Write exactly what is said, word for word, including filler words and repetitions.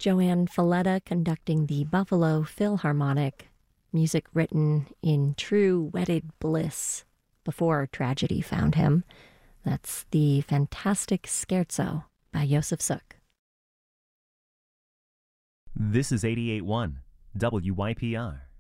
Joanne Falletta conducting the Buffalo Philharmonic, music written in true wedded bliss before tragedy found him. That's the fantastic Scherzo by Josef Suk. This is eighty-eight point one W Y P R.